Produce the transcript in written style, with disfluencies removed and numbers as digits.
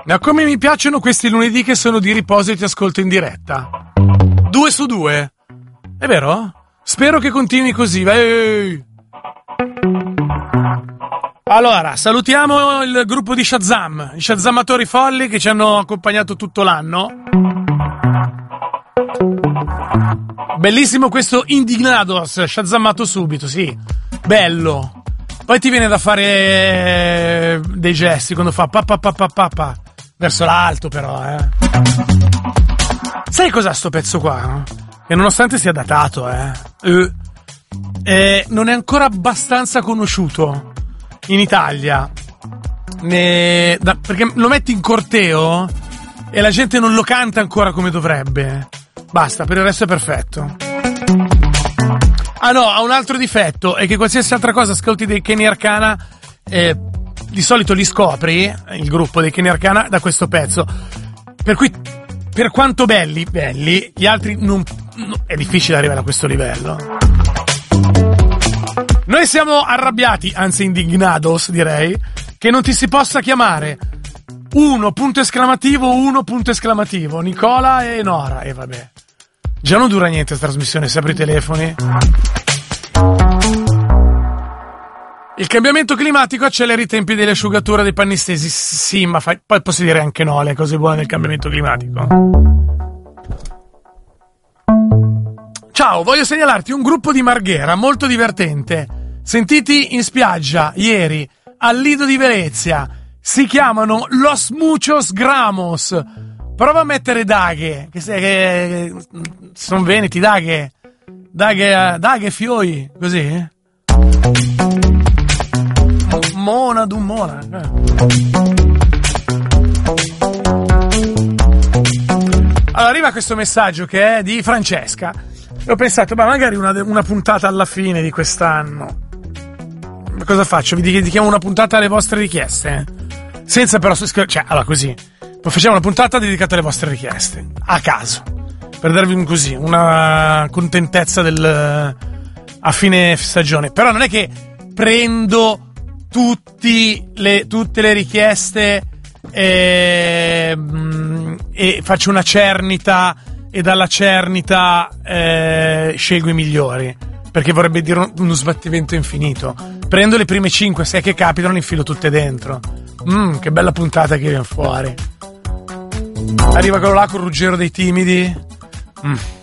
Ma come mi piacciono questi lunedì che sono di riposo e ti ascolto in diretta. 2 su 2. È vero? Spero che continui così. Vai. Allora, salutiamo il gruppo di Shazam, i Shazamatori folli che ci hanno accompagnato tutto l'anno. Bellissimo questo Indignados, Shazamato subito, sì. Bello. Poi ti viene da fare dei gesti quando fa pa. Verso l'alto però, Sai cos'ha sto pezzo qua? Che nonostante sia datato, non è ancora abbastanza conosciuto in Italia. Perché lo metti in corteo e la gente non lo canta ancora come dovrebbe. Basta, per il resto è perfetto. Ah no, ha un altro difetto, è che qualsiasi altra cosa ascolti dei Kenny Arcana, di solito li scopri, il gruppo dei Kenny Arcana, da questo pezzo. Per cui, per quanto belli, gli altri è difficile arrivare a questo livello. Noi siamo arrabbiati, anzi indignados direi, che non ti si possa chiamare 1 punto esclamativo Nicola e Nora, e vabbè. Già non dura niente questa trasmissione se apri i telefoni. Il cambiamento climatico accelera i tempi dell'asciugatura dei panni stesi. Sì, ma poi posso dire anche no, le cose buone del cambiamento climatico. Ciao, voglio segnalarti un gruppo di Marghera molto divertente. Sentiti in spiaggia ieri al Lido di Venezia. Si chiamano Los Muchos Gramos. Prova a mettere Daghe, che sono veneti, Daghe Fioi, così. Mona. Allora arriva questo messaggio che è di Francesca e ho pensato, magari una puntata alla fine di quest'anno. Cosa faccio? Vi dedichiamo una puntata alle vostre richieste? Senza però, allora così. Poi facciamo una puntata dedicata alle vostre richieste, a caso, per darvi una contentezza a fine stagione. Però non è che prendo tutte le richieste e faccio una cernita e dalla cernita scelgo i migliori, perché vorrebbe dire uno sbattimento infinito. Prendo le prime 5-6 che capitano e le infilo tutte dentro. Che bella puntata che viene fuori. Arriva quello là con Ruggero dei Timidi.